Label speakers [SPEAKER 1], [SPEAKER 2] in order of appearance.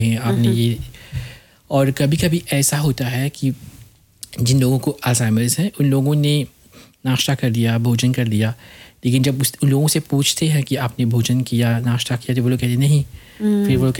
[SPEAKER 1] हैं आपने ये। और कभी कभी ऐसा होता है कि जिन लोगों को अल्जाइमर्स है उन लोगों ने नाश्ता कर लिया, भोजन कर लिया, लेकिन जब उन लोगों से पूछते हैं कि आपने भोजन किया, नाश्ता किया, तो वो लोग कहते नहीं। फिर वो लोग